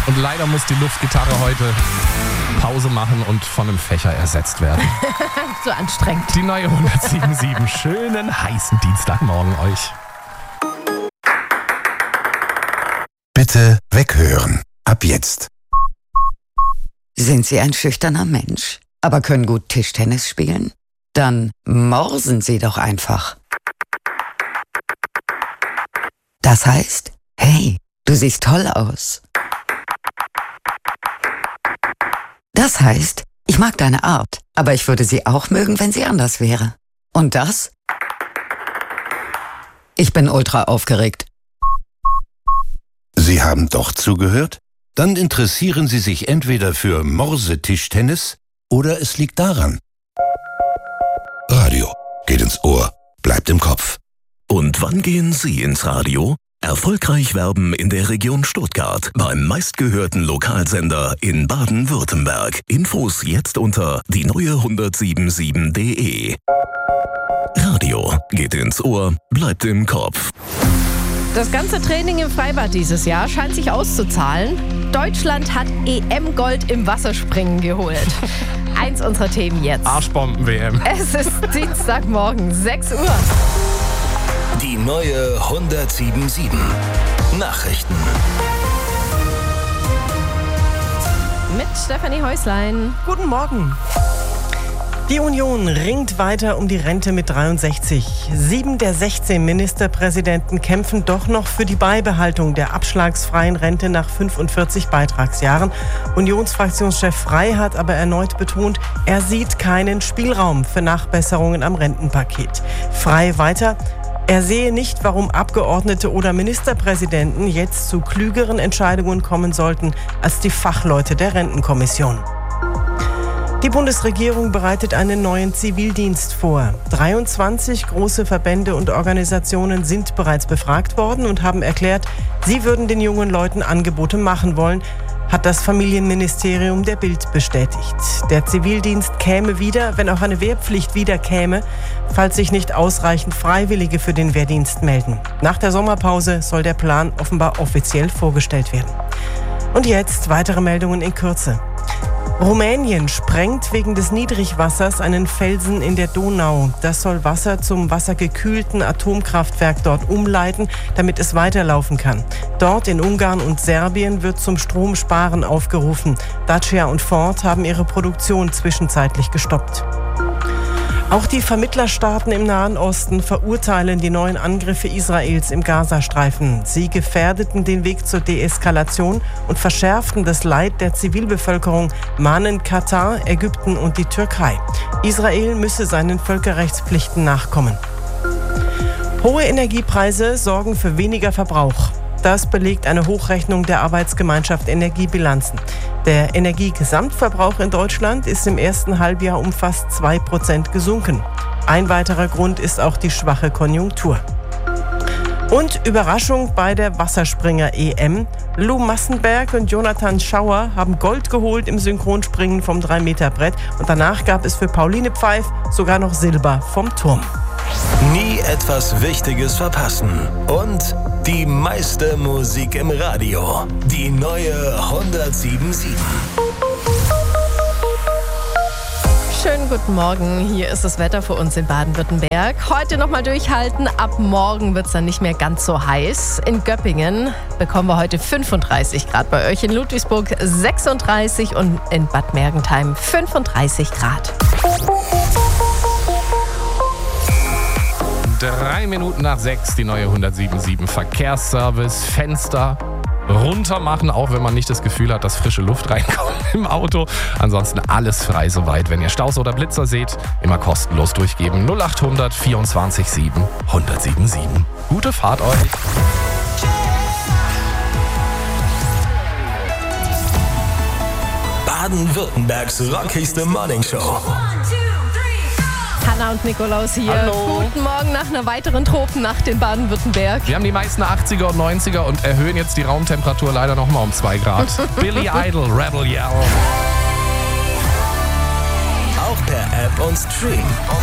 Und leider muss die Luftgitarre heute Pause machen und von einem Fächer ersetzt werden. Zu anstrengend. Die neue 107.7. Schönen heißen Dienstagmorgen euch. Bitte weghören. Ab jetzt. Sind Sie ein schüchterner Mensch, aber können gut Tischtennis spielen? Dann morsen Sie doch einfach. Das heißt, hey, du siehst toll aus. Das heißt, ich mag deine Art, aber ich würde sie auch mögen, wenn sie anders wäre. Und das? Ich bin ultra aufgeregt. Sie haben doch zugehört? Dann interessieren Sie sich entweder für Morsetischtennis oder es liegt daran. Radio geht ins Ohr, bleibt im Kopf. Und wann gehen Sie ins Radio? Erfolgreich werben in der Region Stuttgart beim meistgehörten Lokalsender in Baden-Württemberg. Infos jetzt unter die neue1077.de. Radio geht ins Ohr, bleibt im Kopf. Das ganze Training im Freibad dieses Jahr scheint sich auszuzahlen. Deutschland hat EM-Gold im Wasserspringen geholt. Eins unserer Themen jetzt. Arschbomben-WM. Es ist Dienstagmorgen, 6 Uhr. Die neue 107.7 Nachrichten. Mit Stefanie Häuslein. Guten Morgen. Die Union ringt weiter um die Rente mit 63. 7 der 16 Ministerpräsidenten kämpfen doch noch für die Beibehaltung der abschlagsfreien Rente nach 45 Beitragsjahren. Unionsfraktionschef Frey hat aber erneut betont, er sieht keinen Spielraum für Nachbesserungen am Rentenpaket. Frey weiter: Er sehe nicht, warum Abgeordnete oder Ministerpräsidenten jetzt zu klügeren Entscheidungen kommen sollten als die Fachleute der Rentenkommission. Die Bundesregierung bereitet einen neuen Zivildienst vor. 23 große Verbände und Organisationen sind bereits befragt worden und haben erklärt, sie würden den jungen Leuten Angebote machen wollen, hat das Familienministerium der Bild bestätigt. Der Zivildienst käme wieder, wenn auch eine Wehrpflicht wieder käme, falls sich nicht ausreichend Freiwillige für den Wehrdienst melden. Nach der Sommerpause soll der Plan offenbar offiziell vorgestellt werden. Und jetzt weitere Meldungen in Kürze. Rumänien sprengt wegen des Niedrigwassers einen Felsen in der Donau. Das soll Wasser zum wassergekühlten Atomkraftwerk dort umleiten, damit es weiterlaufen kann. Dort in Ungarn und Serbien wird zum Stromsparen aufgerufen. Dacia und Ford haben ihre Produktion zwischenzeitlich gestoppt. Auch die Vermittlerstaaten im Nahen Osten verurteilen die neuen Angriffe Israels im Gazastreifen. Sie gefährdeten den Weg zur Deeskalation und verschärften das Leid der Zivilbevölkerung, mahnen Katar, Ägypten und die Türkei. Israel müsse seinen Völkerrechtspflichten nachkommen. Hohe Energiepreise sorgen für weniger Verbrauch. Das belegt eine Hochrechnung der Arbeitsgemeinschaft Energiebilanzen. Der Energiegesamtverbrauch in Deutschland ist im ersten Halbjahr um fast 2% gesunken. Ein weiterer Grund ist auch die schwache Konjunktur. Und Überraschung bei der Wasserspringer-EM. Lou Massenberg und Jonathan Schauer haben Gold geholt im Synchronspringen vom 3-Meter-Brett. Und danach gab es für Pauline Pfeif sogar noch Silber vom Turm. Nie etwas Wichtiges verpassen. Und die meiste Musik im Radio. Die neue 107.7. Schönen guten Morgen, hier ist das Wetter für uns in Baden-Württemberg. Heute nochmal durchhalten, ab morgen wird es dann nicht mehr ganz so heiß. In Göppingen bekommen wir heute 35 Grad, bei euch in Ludwigsburg 36 und in Bad Mergentheim 35 Grad. 3 Minuten nach 6, die neue 107.7 Verkehrsservice. Fenster runter machen, auch wenn man nicht das Gefühl hat, dass frische Luft reinkommt im Auto. Ansonsten alles frei soweit. Wenn ihr Staus oder Blitzer seht, immer kostenlos durchgeben. 0800 24 7 107.7. Gute Fahrt euch. Baden-Württembergs rockigste Morningshow. Hanna und Nikolaus hier. Hallo. Guten Morgen nach einer weiteren Tropennacht in Baden-Württemberg. Wir haben die meisten 80er und 90er und erhöhen jetzt die Raumtemperatur leider nochmal um 2 Grad. Billy Idol, Rebel Yell. Auch per App und Stream.